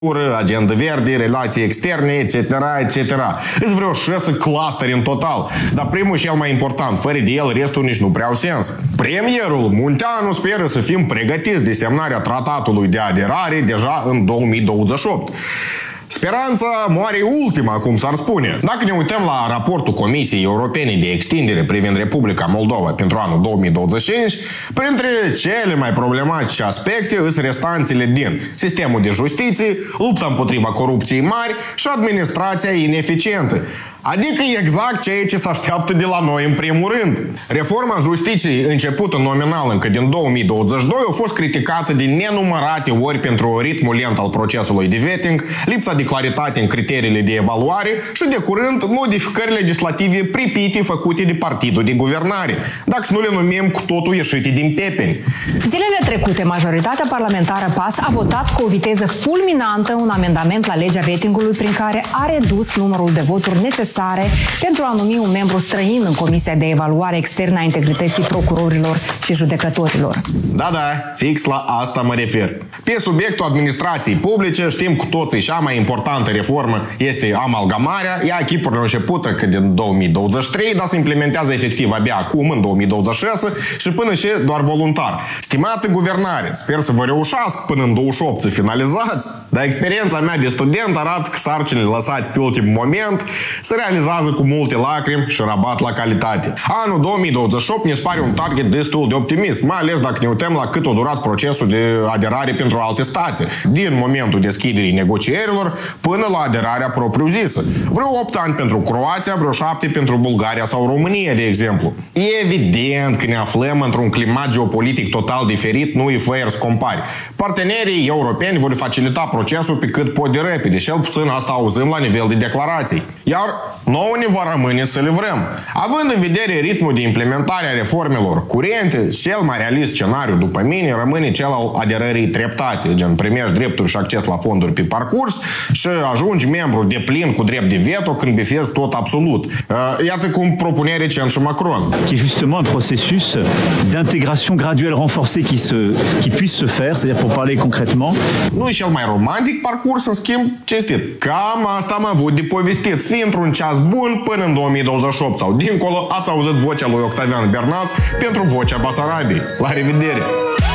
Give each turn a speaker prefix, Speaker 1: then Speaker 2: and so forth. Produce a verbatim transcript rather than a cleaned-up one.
Speaker 1: agenda verde, relații externe, et cetera, et cetera. Îți vreo șase clusteri în total. Dar primul și cel mai important, fără de el, restul nici nu prea au sens. Premierul Munteanu speră să fim pregătiți de semnarea tratatului de aderare deja în două mii douăzeci și opt. Speranța moare ultima, cum s-ar spune. Dacă ne uităm la raportul Comisiei Europene de Extindere privind Republica Moldova pentru anul două mii douăzeci și cinci, printre cele mai problematice aspecte sunt restanțele din sistemul de justiție, lupta împotriva corupției mari și administrația ineficientă. Adică exact ceea ce se așteaptă de la noi în primul rând. Reforma justiției, începută nominal încă din două mii douăzeci și doi, a fost criticată de nenumărate ori pentru ritmul lent al procesului de vetting, lipsa de claritate în criteriile de evaluare și, de curând, modificări legislative pripite făcute de partidul de guvernare, dacă să nu le numim cu totul ieșite din pepeni.
Speaker 2: Zilele trecute, majoritatea parlamentară P A S a votat cu o viteză fulminantă un amendament la legea vettingului prin care a redus numărul de voturi necesare pentru a numi un membru străin în Comisia de Evaluare Externă a Integrității Procurorilor și Judecătorilor.
Speaker 1: Da, da, fix la asta mă refer. Pe subiectul administrației publice, știm cu toții, cea mai importantă reformă este amalgamarea. Ea echipurile începută că din două mii douăzeci și trei, dar se implementează efectiv abia acum, în două mii douăzeci și șase, și până și doar voluntar. Stimată guvernare, sper să vă reușească până în douăzeci și opt să finalizați, dar experiența mea de student arată că sarcinile lăsate pe ultimul moment se realizează cu multe lacrimi și rabat la calitate. Anul două mii douăzeci și opt ne pare un target destul de optimist, mai ales dacă ne uităm la cât a durat procesul de aderare pentru alte state, din momentul deschiderii negocierilor până la aderarea propriu-zisă. Vreo opt ani pentru Croația, vreo șapte pentru Bulgaria sau România, de exemplu. Evident că ne aflăm într-un climat geopolitic total diferit, nu e fair să compari. Partenerii europeni vor facilita procesul pe cât pot de repede, cel puțin asta auzim la nivel de declarații. Iar nouă ne va rămâne să livrăm. Având în vedere ritmul de implementare a reformelor curente, cel mai realist scenariu, după mine, rămâne cel al aderării treptate, gen primești drepturi și acces la fonduri pe parcurs și ajungi membru de plin cu drept de veto când bifezi tot absolut. Iată cum propune recent și Macron.
Speaker 3: Qui est justement un processus d'intégration graduelle renforcée qui, se, qui puisse se faire, c'est-à-dire pour parler concrètement.
Speaker 1: Nu e cel mai romantic parcurs, în schimb, cinstit. Cam asta am avut de povestit. Fii într-un ceas bun până în două mii douăzeci și opt sau dincolo, ați auzit vocea lui Octavian Bernas pentru Vocea Basarabiei. La revedere!